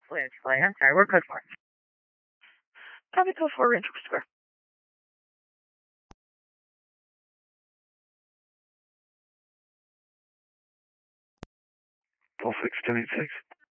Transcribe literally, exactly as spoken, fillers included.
Flange Play. I'm sorry, we're code four. Copy code four, Ranger Square. Full six, ten eight six.